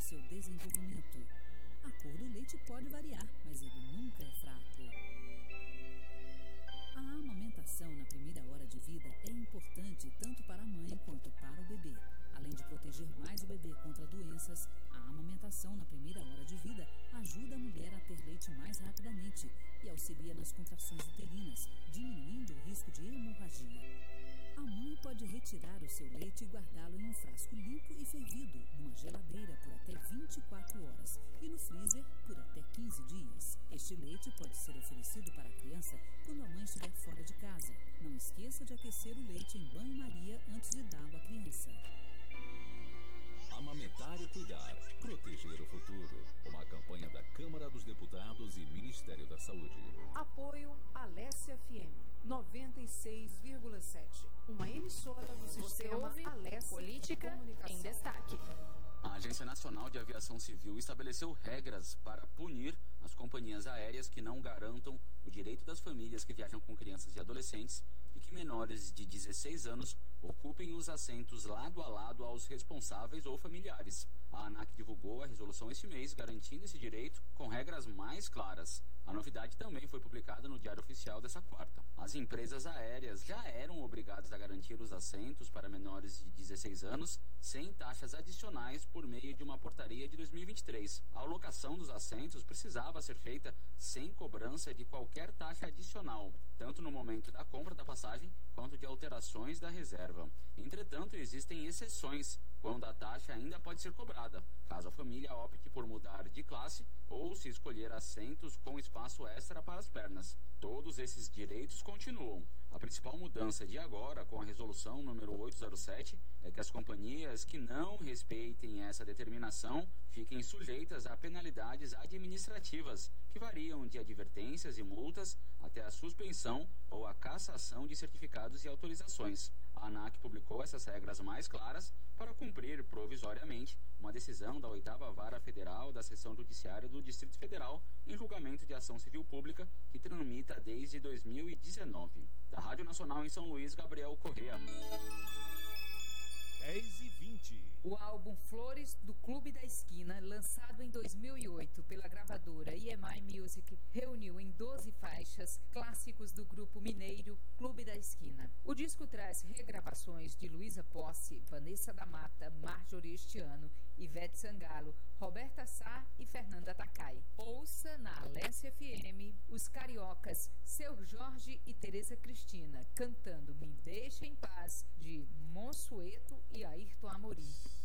seu desenvolvimento. A cor do leite pode variar, mas ele nunca é fraco. A amamentação na primeira hora de vida é importante tanto para a mãe quanto para o bebê. Além de proteger mais o bebê contra doenças, a amamentação na primeira hora de vida ajuda a mulher a ter leite mais rapidamente e auxilia nas contrações uterinas, diminuindo o risco de hemorragia. A mãe pode retirar o seu leite e guardá-lo em um frasco limpo e fervido, numa geladeira por até 24 horas e no freezer por até 15 dias. Este leite pode ser oferecido para a criança quando a mãe estiver fora de casa. Não esqueça de aquecer o leite em banho-maria antes de dá-lo à criança. Amamentar e cuidar, proteger o futuro. Uma campanha da Câmara dos Deputados e Ministério da Saúde. Apoio Alessia FM 96,7. Uma emissora do sistema Alessia Política em Destaque. A Agência Nacional de Aviação Civil estabeleceu regras para punir as companhias aéreas que não garantam o direito das famílias que viajam com crianças e adolescentes e que menores de 16 anos ocupem os assentos lado a lado aos responsáveis ou familiares. A ANAC divulgou a resolução este mês, garantindo esse direito com regras mais claras. A novidade também foi publicada no Diário Oficial dessa quarta. As empresas aéreas já eram obrigadas a garantir os assentos para menores de 16 anos sem taxas adicionais por meio de uma portaria de 2023. A alocação dos assentos precisava ser feita sem cobrança de qualquer taxa adicional, tanto no momento da compra da passagem quanto de alterações da reserva. Entretanto, existem exceções, quando a taxa ainda pode ser cobrada, caso a família opte por mudar de classe ou se escolher assentos com espaço extra para as pernas. Todos esses direitos continuam. A principal mudança de agora, com a resolução número 807, é que as companhias que não respeitem essa determinação fiquem sujeitas a penalidades administrativas, que variam de advertências e multas até a suspensão ou a cassação de certificados e autorizações. A ANAC publicou essas regras mais claras para cumprir provisoriamente uma decisão da 8ª Vara Federal da Seção Judiciária do Distrito Federal em julgamento de ação civil pública que tramita desde 2019. Da Rádio Nacional em São Luís, Gabriel Correa. 10h20. O álbum Flores do Clube da Esquina, lançado em 2008 pela gravadora EMI Music, reuniu em 12 faixas clássicos do grupo mineiro Clube da Esquina. O disco traz regravações de Luísa Posse, Vanessa da Mata, Marjorie este ano, Ivete Sangalo, Roberta Sá e Fernanda Takai. Ouça na Alessia FM os cariocas Seu Jorge e Tereza Cristina cantando Me Deixa em Paz, de Monsueto e Ayrton Amorim.